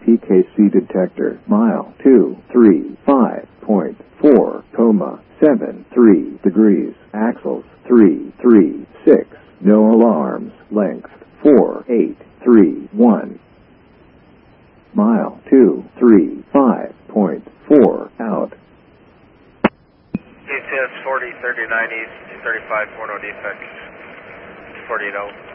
PKC detector. Mile 235.4, 73 degrees. Axles 336. No alarms. Length 4831. Mile 235.4 out. DCS 4039 East, 235, 4 no defects, 48 out.